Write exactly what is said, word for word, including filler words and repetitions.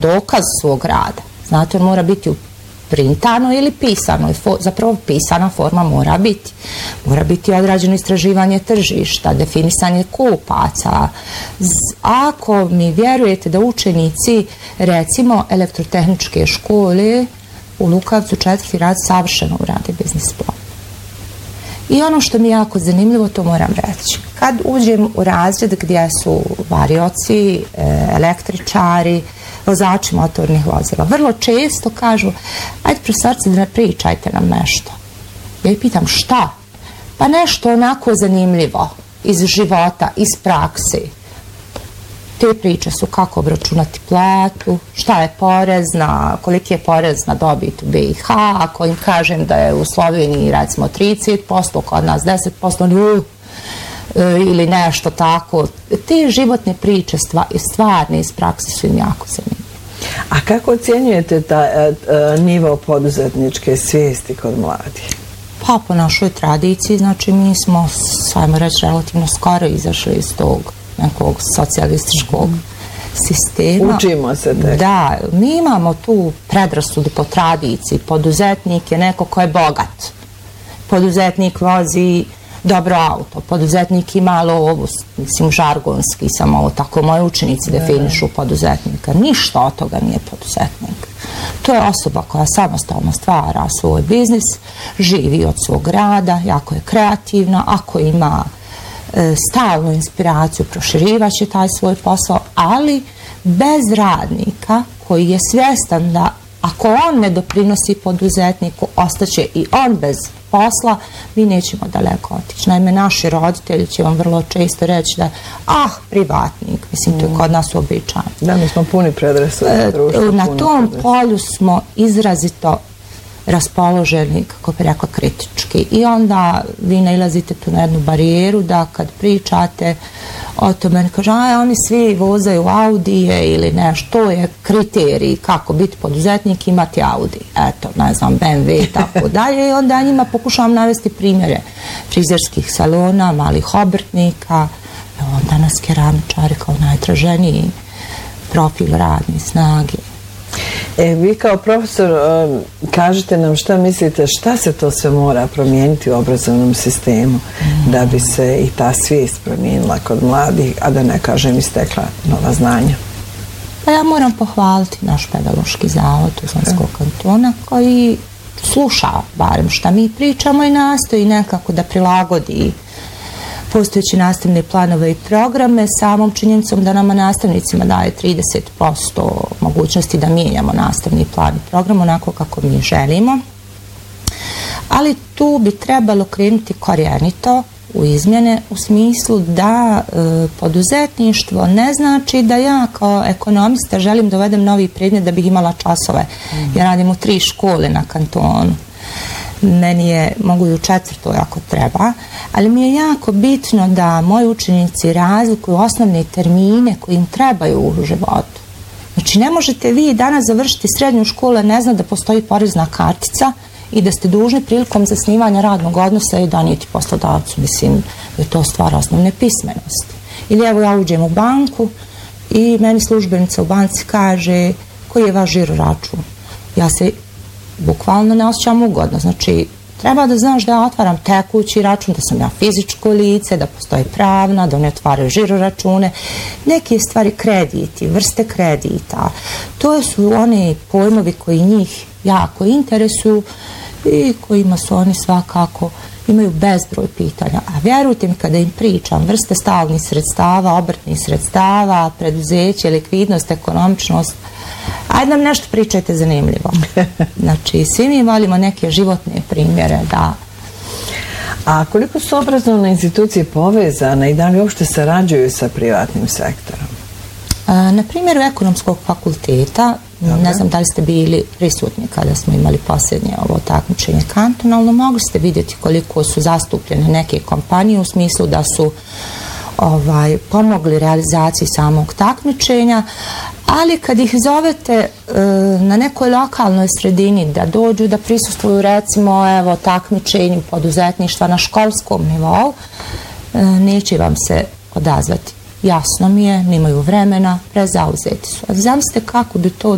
dokaz svog rada. Znate, on mora biti u printanoj ili pisanoj, zapravo pisana forma mora biti. Mora biti odrađeno istraživanje tržišta, definisanje kupaca. Ako mi vjerujete da učenici, recimo, elektrotehničke škole u Lukavcu četvrti rad savršeno urade biznis plan. I ono što mi je jako zanimljivo, to moram reći. Kad uđem u razred gdje su varioci, električari, vozači motornih vozila, vrlo često kažu, ajde profesorce da ne pričajte nam nešto. Ja ih pitam šta? Pa nešto onako zanimljivo iz života, iz prakse. Te priče su kako obračunati platu, šta je porez na, koliki je porez na dobit u B i H, ako im kažem da je u Sloveniji recimo trideset posto, kod nas deset posto, oni, ili nešto tako. Te životne priče, stvarne iz prakse su im jako zanimljive. A kako ocjenjujete ta nivo poduzetničke svijesti kod mladih? Pa po našoj tradiciji, znači mi smo, sajmo reći, relativno skoro izašli iz tog nekog socijalističkog sistema. Učimo se tek. Da, mi imamo tu predrasudu po tradiciji. Poduzetnik je neko ko je bogat. Poduzetnik vozi dobro auto. Poduzetnik ima lovu, mislim žargonski, samo ovo tako moji učenici definišu poduzetnika. Ništa od toga nije poduzetnik. To je osoba koja samostalno stvara svoj biznis, živi od svog rada, jako je kreativna, ako ima stalnu inspiraciju, proširivat će taj svoj posao, ali bez radnika koji je svjestan da ako on ne doprinosi poduzetniku, ostaće i on bez posla, mi nećemo daleko otići. Naime, naši roditelji će vam vrlo često reći da, ah, privatnik, mislim, to je kod nas uobičajeno. Da, mi smo puni predrasuda. Na tom polju smo izrazito raspoloženi, kako bi rekla, kritički. I onda vi nailazite tu na jednu barijeru da kad pričate o tome, kaže, a oni svi vozaju Audije ili nešto, to je kriterij kako biti poduzetnik, imati Audi. Eto, ne znam, B M W i tako dalje. I onda njima pokušavam navesti primjere frizerskih salona, malih obrtnika, evo danas keramičari kao najtraženiji profil radne snage. E, vi kao profesor kažete nam šta mislite, šta se to sve mora promijeniti u obrazovnom sistemu da bi se i ta svijest promijenila kod mladih, a da ne kažem istekla nova znanja? Pa ja moram pohvaliti naš pedagoški zavod Tuzlanskog kantona koji sluša barem šta mi pričamo i nastoji nekako da prilagodi postojeći nastavne planove i programe samom činjenicom da nama nastavnicima daje trideset posto mogućnosti da mijenjamo nastavni plan i program onako kako mi želimo. Ali tu bi trebalo krenuti korijenito u izmjene u smislu da e, poduzetništvo ne znači da ja kao ekonomista želim da uvedem novi predmet da bih imala časove. Mm. Ja radim u tri škole na kantonu. Meni je, mogu i u četvrtoj ako treba, ali mi je jako bitno da moji učenici razlikuju osnovne termine koji im trebaju u životu. Znači, ne možete vi danas završiti srednju školu, a ne zna da postoji porezna kartica i da ste dužni prilikom zasnivanja radnog odnosa i donijeti poslodavcu. Mislim da je to stvar osnovne pismenosti. Ili evo ja uđem u banku i meni službenica u banci kaže koji je vaš žiro račun. Ja se bukvalno ne osjećam ugodno. Znači, treba da znaš da ja otvaram tekući račun, da sam ja fizičko lice, da postoji pravna, da oni otvaraju žiro račune. Neke stvari, krediti, vrste kredita, to su one pojmovi koji njih jako interesuju i kojima su oni svakako imaju bezbroj pitanja. A vjerujte mi, kada im pričam vrste stalnih sredstava, obrtnih sredstava, preduzeće, likvidnost, ekonomičnost, ajde nam nešto pričajte zanimljivo. Znači, svi mi volimo neke životne primjere, da. A koliko su obrazovne institucije povezane i da li uopšte sarađuju sa privatnim sektorom? A, na primjeru ekonomskog fakulteta, Dobre. Ne znam da li ste bili prisutni kada smo imali posljednje ovo takmičenje kantonalno, mogli ste vidjeti koliko su zastupljene neke kompanije u smislu da su ovaj, pomogli realizaciji samog takmičenja, ali kad ih zovete e, na nekoj lokalnoj sredini da dođu da prisustvuju recimo evo takmičenju poduzetništva na školskom nivou, e, neće vam se odazvati. Jasno mi je, nemaju vremena, prezauzeti su. A zamislite kako bi to